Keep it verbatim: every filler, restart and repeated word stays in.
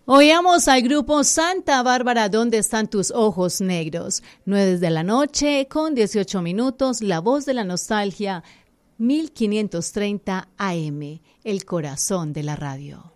Oigamos al grupo Santa Bárbara, ¿dónde están tus ojos negros? nueve de la noche con dieciocho minutos, La Voz de la Nostalgia, mil quinientos treinta A M, el corazón de la radio.